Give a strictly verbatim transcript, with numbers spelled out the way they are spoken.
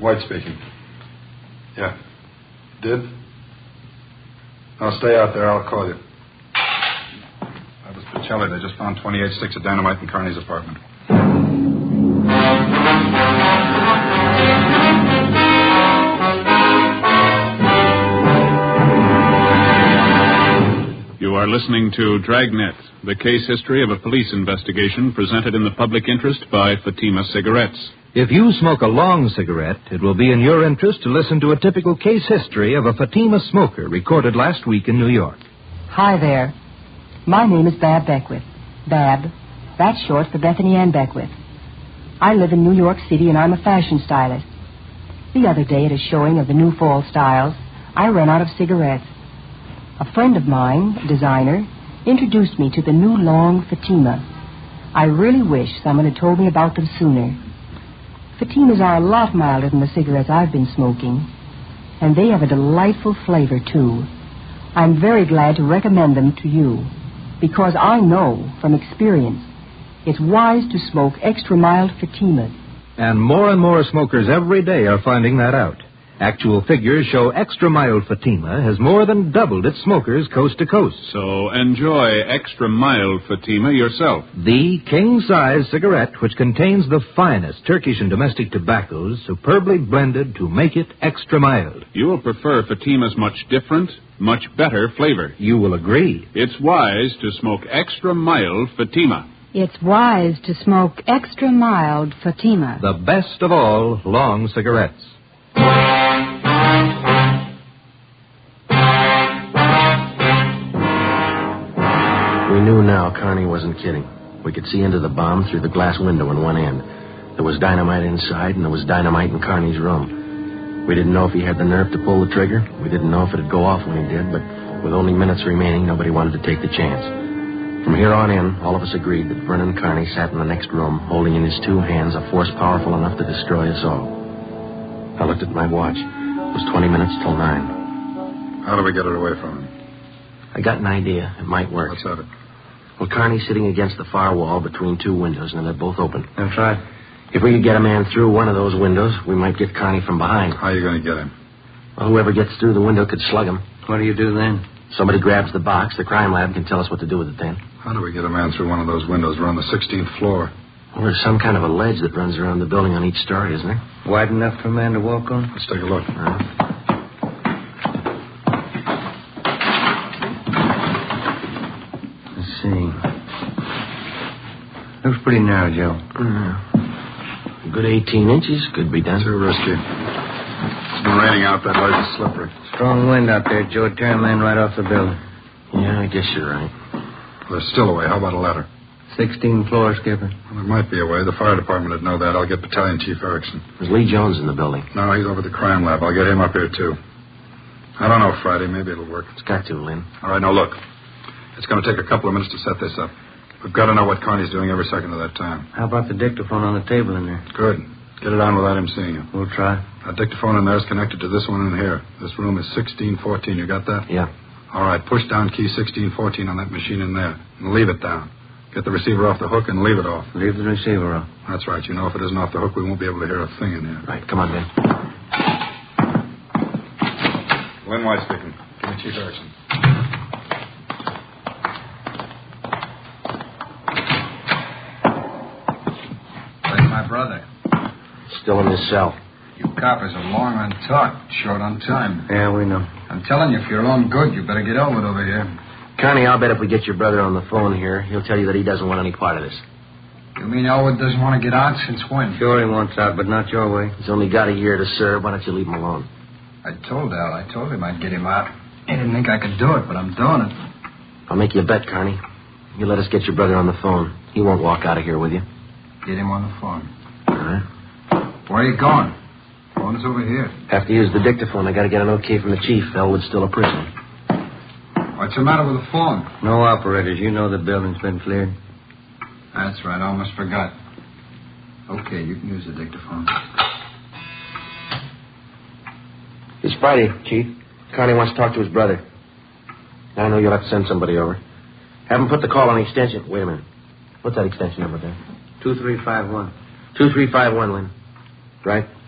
White speaking. Yeah. Did? No, stay out there. I'll call you. That was Pacelli. They just found twenty-eight sticks of dynamite in Carney's apartment. You are listening to Dragnet, the case history of a police investigation presented in the public interest by Fatima Cigarettes. If you smoke a long cigarette, it will be in your interest to listen to a typical case history of a Fatima smoker recorded last week in New York. Hi there. My name is Bab Beckwith. Bab. That's short for Bethany Ann Beckwith. I live in New York City and I'm a fashion stylist. The other day at a showing of the new fall styles, I ran out of cigarettes. A friend of mine, a designer, introduced me to the new long Fatima. I really wish someone had told me about them sooner. Fatimas are a lot milder than the cigarettes I've been smoking, and they have a delightful flavor, too. I'm very glad to recommend them to you, because I know from experience it's wise to smoke extra mild Fatimas. And more and more smokers every day are finding that out. Actual figures show extra mild Fatima has more than doubled its smokers coast to coast. So enjoy extra mild Fatima yourself. The king-size cigarette which contains the finest Turkish and domestic tobaccos superbly blended to make it extra mild. You will prefer Fatima's much different, much better flavor. You will agree. It's wise to smoke extra mild Fatima. It's wise to smoke extra mild Fatima. The best of all long cigarettes. We knew now Carney wasn't kidding. We could see into the bomb through the glass window in one end. There was dynamite inside, and there was dynamite in Carney's room. We didn't know if he had the nerve to pull the trigger. We didn't know if it'd go off when he did, but with only minutes remaining, nobody wanted to take the chance. From here on in, all of us agreed that Vernon Carney sat in the next room, holding in his two hands a force powerful enough to destroy us all. I looked at my watch. It was twenty minutes till nine. How do we get it away from him? I got an idea. It might work. Let's have it. Well, Carney's sitting against the far wall between two windows, and they're both open. That's right. If we could get a man through one of those windows, we might get Carney from behind. How are you going to get him? Well, whoever gets through the window could slug him. What do you do then? Somebody grabs the box. The crime lab can tell us what to do with it then. How do we get a man through one of those windows? We're on the sixteenth floor. Well, there's some kind of a ledge that runs around the building on each story, isn't there? Wide enough for a man to walk on? Let's take a look. All right. Let's see. Looks pretty narrow, Joe. Uh, a good eighteen inches could be done. Too risky. It's been raining out. That ledge is slippery. Strong wind out there, Joe. It'd tear a man right off the building. Yeah, I guess you're right. Well, there's still a way. How about a ladder? Sixteen floors, Skipper. Well, there might be a way. The fire department would know that. I'll get Battalion Chief Erickson. There's Lee Jones in the building. No, he's over at the crime lab. I'll get him up here, too. I don't know, Friday. Maybe it'll work. It's got to, Lynn. All right, now look. It's going to take a couple of minutes to set this up. We've got to know what Carney's doing every second of that time. How about the dictaphone on the table in there? Good. Get it on without him seeing you. We'll try. That dictaphone in there is connected to this one in here. This room is sixteen fourteen. You got that? Yeah. All right, push down key sixteen fourteen on that machine in there. And leave it down. Get the receiver off the hook and leave it off. Leave the receiver off. That's right. You know, if it isn't off the hook, we won't be able to hear a thing in here. Right, come on, Ben. Lynn White speaking. Give me Chief Erickson. Where's my brother? Still in his cell. You coppers are long on talk, short on time. Yeah, we know. I'm telling you, if you're on good, you better get over it over here. Carney, I'll bet if we get your brother on the phone here, he'll tell you that he doesn't want any part of this. You mean Elwood doesn't want to get out since when? Sure he wants out, but not your way. He's only got a year to serve. Why don't you leave him alone? I told Al. I told him I'd get him out. He didn't think I could do it, but I'm doing it. I'll make you a bet, Carney. You let us get your brother on the phone. He won't walk out of here with you. Get him on the phone. All right. Where are you going? Phone is over here. Have to use the dictaphone. I got to get an okay from the chief. Elwood's still a prisoner. What's the matter with the phone? No operators. You know the building's been cleared. That's right. I almost forgot. Okay, you can use the dictaphone. It's Friday, Chief. Carney wants to talk to his brother. I know you'll have to send somebody over. Have him put the call on the extension. Wait a minute. What's that extension number there? two three five one. two three five one, Lynn. Right?